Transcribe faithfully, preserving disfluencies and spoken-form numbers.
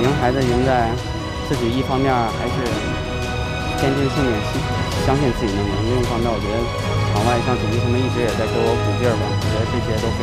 赢还是赢在自己一方面还是坚定信念，相信自己能赢。另一方面，我觉得场外像主力他们一直也在给我鼓劲儿吧，我觉得这些都非